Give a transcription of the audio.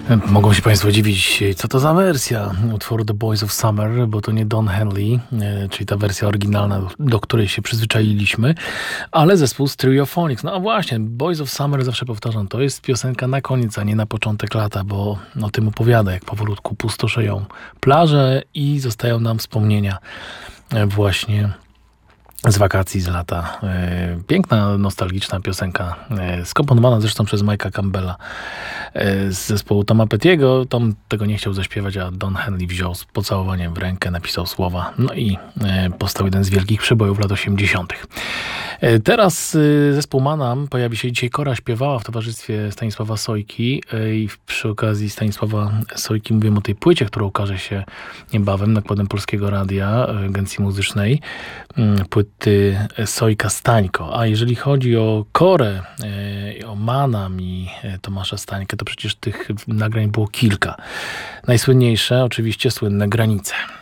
Mogą się Państwo dziwić, co to za wersja utworu The Boys of Summer, bo to nie Don Henley, czyli ta wersja oryginalna, do której się przyzwyczailiśmy, ale zespół Stereophonics. No a właśnie, Boys of Summer, zawsze powtarzam, to jest piosenka na koniec, a nie na początek lata, bo o tym opowiada, jak powolutku pustoszeją plaże i zostają nam wspomnienia właśnie z wakacji, z lata. Piękna, nostalgiczna piosenka, skomponowana zresztą przez Mike'a Campbella z zespołu Toma Pettiego. Tom tego nie chciał zaśpiewać, a Don Henley wziął z pocałowaniem w rękę, napisał słowa, no i powstał jeden z wielkich przebojów lat 80. Teraz zespół Manam, pojawi się dzisiaj Kora śpiewała w towarzystwie Stanisława Sojki i przy okazji Stanisława Sojki mówię o tej płycie, która ukaże się niebawem nakładem Polskiego Radia, agencji muzycznej, płyty Sojka Stańko. A jeżeli chodzi o Korę, o Manam i Tomasza Stańkę, to przecież tych nagrań było kilka. Najsłynniejsze oczywiście słynne Granice.